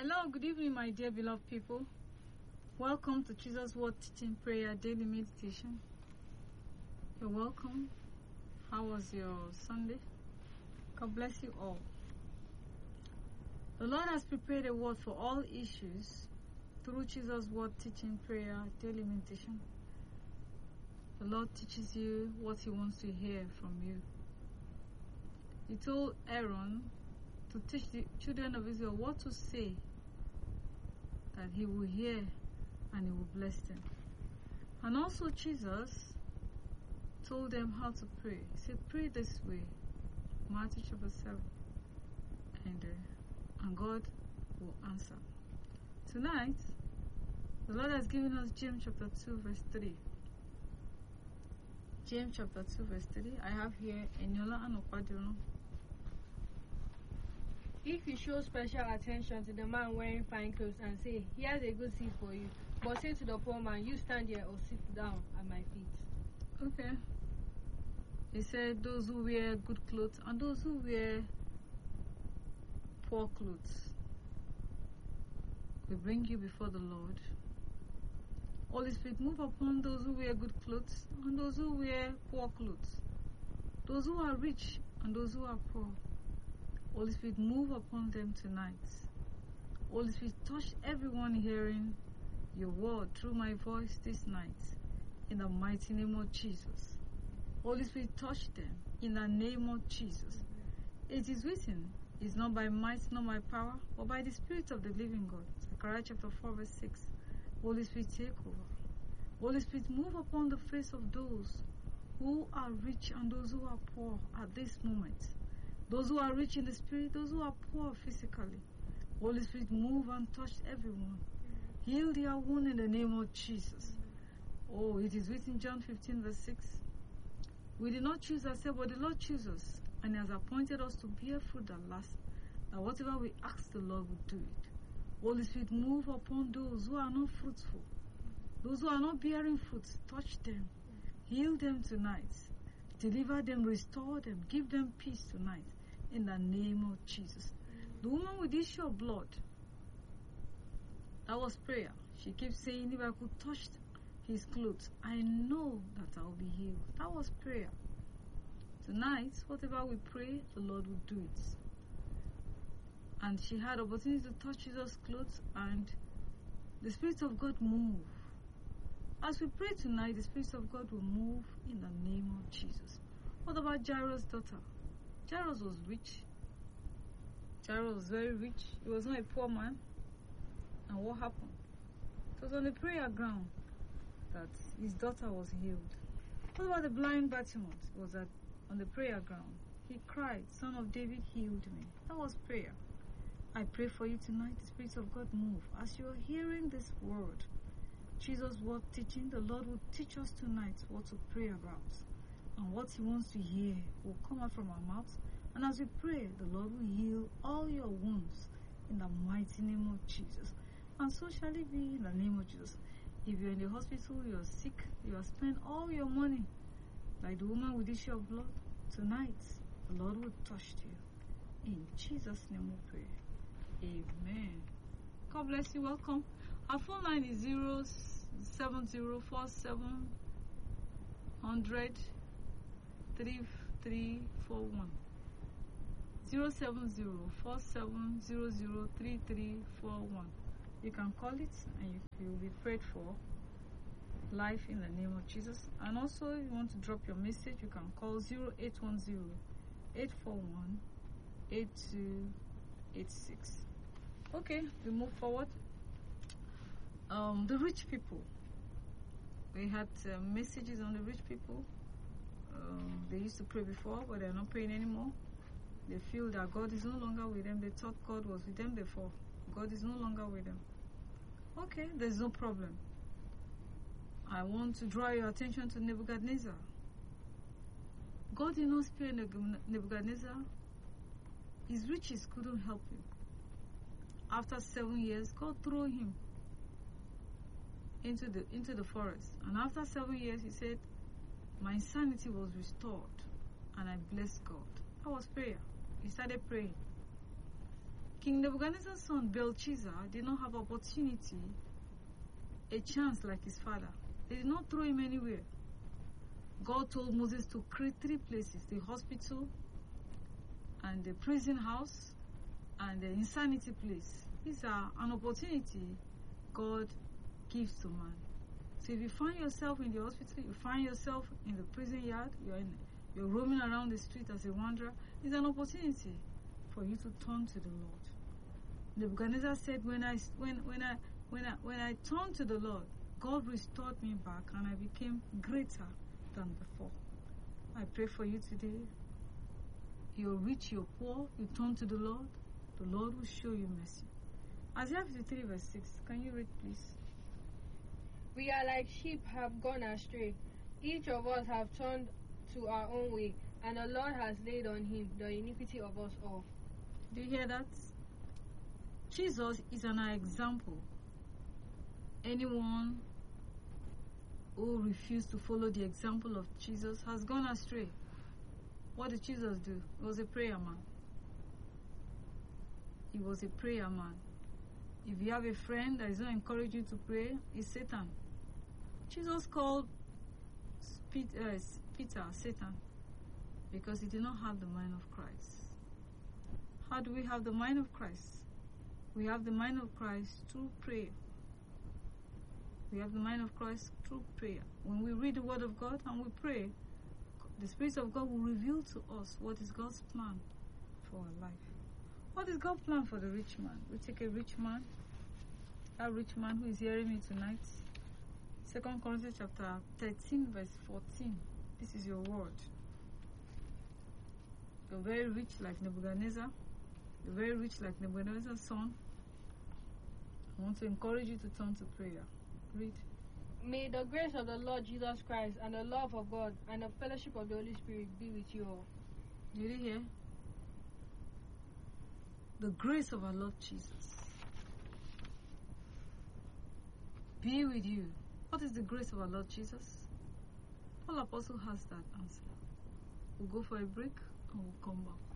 Hello, good evening, my dear beloved people. Welcome to Jesus Word Teaching Prayer Daily Meditation. You're welcome. How was your Sunday? God bless you all. The Lord has prepared a word for all issues through Jesus Word Teaching Prayer Daily Meditation. The Lord teaches you what He wants to hear from you. He told Aaron to teach the children of Israel what to say, that He will hear and He will bless them. And also Jesus told them how to pray. He said, pray this way, Matthew chapter 7, and God will answer. Tonight, the Lord has given us James chapter 2 verse 3. James chapter 2 verse 3. I have here Eniola and Okwadiono. If you show special attention to the man wearing fine clothes and say, here's a good seat for you, but say to the poor man, you stand here or sit down at my feet. Okay. He said those who wear good clothes and those who wear poor clothes will bring you before the Lord. Holy Spirit, move upon those who wear good clothes and those who wear poor clothes, those who are rich and those who are poor. Holy Spirit, move upon them tonight. Holy Spirit, touch everyone hearing your word through my voice this night. In the mighty name of Jesus. Holy Spirit, touch them in the name of Jesus. It is written, it's not by might, not by power, but by the Spirit of the living God. Zechariah chapter 4 verse 6. Holy Spirit, take over. Holy Spirit, move upon the face of those who are rich and those who are poor at this moment. Those who are rich in the spirit, those who are poor physically. Holy Spirit, move and touch everyone. Heal their wound in the name of Jesus. Oh, it is written in John 15 verse 6. We did not choose ourselves, but the Lord chose us, and He has appointed us to bear fruit that lasts, that whatever we ask, the Lord will do it. Holy Spirit, move upon those who are not fruitful, those who are not bearing fruit. Touch them. Heal them tonight. Deliver them, restore them, give them peace tonight in the name of Jesus. The woman with the issue of blood, that was prayer. She keeps saying, if I could touch His clothes, I know that I will be healed. That was prayer. Tonight, whatever we pray, the Lord will do it. And she had opportunity to touch Jesus' clothes, and the Spirit of God moved. As we pray tonight, the Spirit of God will move in the name of Jesus. What about Jairus' daughter? Jairus was rich. Jairus was very rich. He was not a poor man. And what happened? It was on the prayer ground that his daughter was healed. What about the blind Bartimaeus? It was on the prayer ground. He cried, Son of David, healed me. That was prayer. I pray for you tonight, the Spirit of God move. As you are hearing this word, Jesus' word teaching, the Lord will teach us tonight what to pray about. And what He wants to hear will come out from our mouths. And as we pray, the Lord will heal all your wounds in the mighty name of Jesus. And so shall it be in the name of Jesus. If you're in the hospital, you're sick, you have spent all your money, like the woman with the issue of blood, tonight, the Lord will touch you. In Jesus' name we pray. Amen. God bless you. Welcome. Our phone line is 07047003341. 07047003341. You can call it and you will be prayed for live in the name of Jesus. And also, if you want to drop your message, you can call 0810-841-8286. Okay, we move forward. The rich people. We had messages on the rich people. They used to pray before, but they're not praying anymore. They feel that God is no longer with them. They thought God was with them before. God is no longer with them. Okay, there's no problem. I want to draw your attention to Nebuchadnezzar. God did not spare Nebuchadnezzar. His riches couldn't help him. After 7 years, God threw him into the forest. And after 7 years, he said, my sanity was restored and I blessed God. That was prayer. He started praying. King Nebuchadnezzar's son Belshazzar did not have opportunity, a chance like his father. They did not throw him anywhere. God told Moses to create 3 places: the hospital, and the prison house, and the insanity place. These are an opportunity God gives to man. So if you find yourself in the hospital, you find yourself in the prison yard, you're roaming around the street as a wanderer, it's an opportunity for you to turn to the Lord. Nebuchadnezzar said, when I turned to the Lord, God restored me back and I became greater than before. I pray for you today. You're rich, you're poor, you turn to the Lord will show you mercy. Isaiah 53 verse 6. Can you read, please? We are like sheep have gone astray. Each of us have turned to our own way, and the Lord has laid on him the iniquity of us all. Do you hear that? Jesus is an example. Anyone who refused to follow the example of Jesus has gone astray. What did Jesus do? He was a prayer man. He was a prayer man. If you have a friend that is not encouraging you to pray, it's Satan. Jesus called Peter Satan because he did not have the mind of Christ. How do we have the mind of Christ? We have the mind of Christ through prayer. We have the mind of Christ through prayer. When we read the Word of God and we pray, the Spirit of God will reveal to us what is God's plan for our life. What is God's plan for the rich man? We take a rich man, that rich man who is hearing me tonight. 2 Corinthians chapter 13 verse 14. This is your word. You're very rich like Nebuchadnezzar. You're very rich like Nebuchadnezzar's son. I want to encourage you to turn to prayer. Read. May the grace of the Lord Jesus Christ and the love of God and the fellowship of the Holy Spirit be with you all. Did you hear? The grace of our Lord Jesus be with you. What is the grace of our Lord Jesus? Paul Apostle has that answer. We'll go for a break and we'll come back.